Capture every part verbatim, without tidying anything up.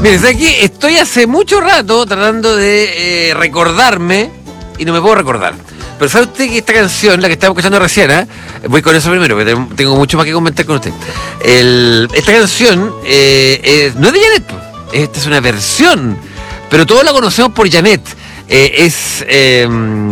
Mire, ¿sabes qué? Estoy hace mucho rato tratando de eh, recordarme y no me puedo recordar. Pero ¿sabe usted que esta canción, la que estamos escuchando recién, ¿eh? Voy con eso primero, porque tengo mucho más que comentar con usted. El, esta canción eh, eh, no es de Janet, esta es una versión, pero todos la conocemos por Janet. Eh, es eh,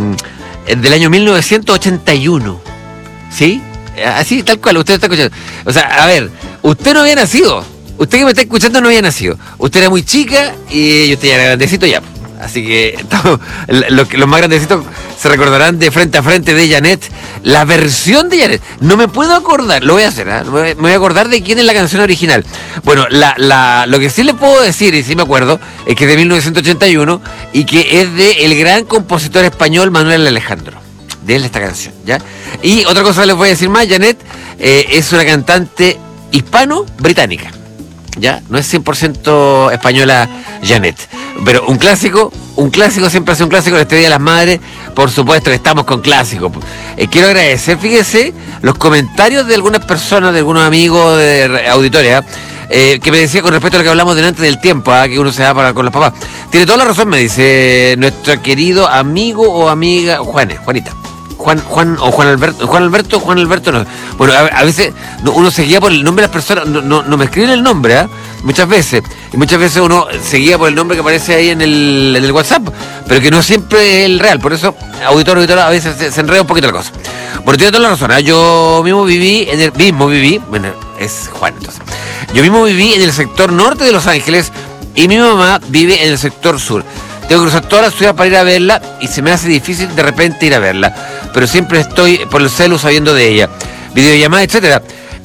del año mil novecientos ochenta y uno, ¿sí? Así, tal cual, usted está escuchando. O sea, a ver, usted no había nacido. Usted que me está escuchando no había nacido. Usted era muy chica y yo ya era grandecito ya. Así que estamos, los, los más grandecitos se recordarán de Frente a Frente de Janet. La versión de Janet. No me puedo acordar, lo voy a hacer, ¿eh? Me voy a acordar de quién es la canción original. Bueno, la, la, lo que sí le puedo decir, y sí me acuerdo, es que es de mil novecientos ochenta y uno y que es de el gran compositor español Manuel Alejandro. De él esta canción, ¿ya? Y otra cosa les voy a decir más, Janet eh, es una cantante hispano-británica. ¿Ya? No es cien por ciento española Janet. Pero un clásico, un clásico siempre hace un clásico en este Día de las Madres. Por supuesto que estamos con clásicos. Eh, quiero agradecer, fíjese, los comentarios de algunas personas, de algunos amigos de auditoria, eh, que me decía con respecto a lo que hablamos delante del tiempo, ¿eh? Que uno se da para con los papás. Tiene toda la razón, me dice nuestro querido amigo o amiga Juanes, Juanita. Juan, Juan o Juan Alberto, Juan Alberto, Juan Alberto no. Bueno, a, a veces uno se guía por el nombre de las personas, no, no, no me escriben el nombre, ¿eh? Muchas veces. Y muchas veces uno se guía por el nombre que aparece ahí en el, en el WhatsApp, pero que no siempre es el real. Por eso, auditor, auditor, a veces se, se enreda un poquito la cosa. Bueno, tiene toda la razón, ¿eh? Yo mismo viví, en el mismo viví, bueno, es Juan entonces. Yo mismo viví en el sector norte de Los Ángeles y mi mamá vive en el sector sur. Tengo que cruzar toda la ciudad para ir a verla y se me hace difícil de repente ir a verla. Pero siempre estoy por el celu sabiendo de ella. Videollamadas, etcétera.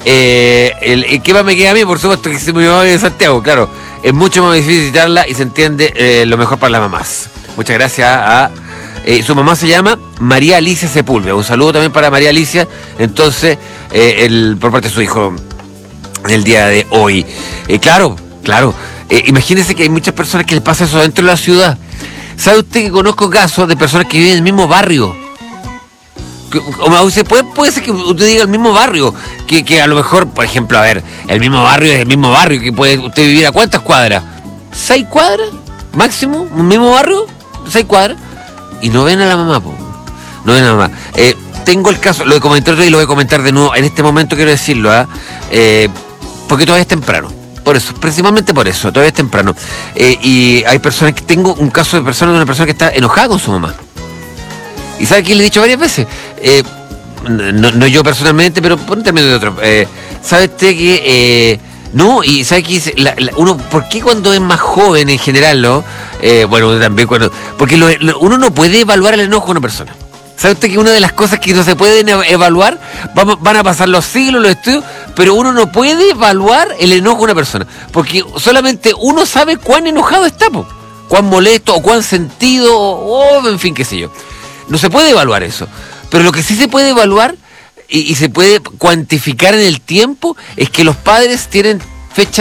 Eh, el, el que más me queda a mí, por supuesto, que si mi mamá vive en Santiago, claro. Es mucho más difícil visitarla y se entiende eh, lo mejor para las mamás. Muchas gracias a... Eh, su mamá se llama María Alicia Sepúlveda. Un saludo también para María Alicia. Entonces, eh, el, por parte de su hijo, en el día de hoy. Eh, claro, claro. Eh, imagínense que hay muchas personas que les pasa eso dentro de la ciudad. ¿Sabe usted que conozco casos de personas que viven en el mismo barrio? Que, o sea, puede, puede ser que usted diga el mismo barrio, que, que a lo mejor, por ejemplo, a ver, el mismo barrio es el mismo barrio, que puede usted vivir a cuántas cuadras, seis cuadras, máximo, un mismo barrio, seis cuadras, y no ven a la mamá, po. No ven a la mamá. Eh, tengo el caso, lo he comentado y lo voy a comentar de nuevo, en este momento quiero decirlo, ¿eh? Eh, porque todavía es temprano. Por eso, principalmente por eso, todavía es temprano. Eh, y hay personas que, tengo un caso de persona, de una persona que está enojada con su mamá. ¿Y sabe quién le he dicho varias veces? Eh, no, no yo personalmente, pero por intermedio de otro. Eh, ¿Sabe usted que eh, no? Y ¿sabe que la, la, uno, ¿por qué cuando es más joven en general, no? Eh, bueno, uno también cuando... Porque lo, lo, uno no puede evaluar el enojo de una persona. ¿Sabe usted que una de las cosas que no se pueden evaluar, vamos, van a pasar los siglos, los estudios, pero uno no puede evaluar el enojo de una persona? Porque solamente uno sabe cuán enojado está, po, cuán molesto, o cuán sentido, o, o en fin, qué sé yo. No se puede evaluar eso. Pero lo que sí se puede evaluar y, y se puede cuantificar en el tiempo es que los padres tienen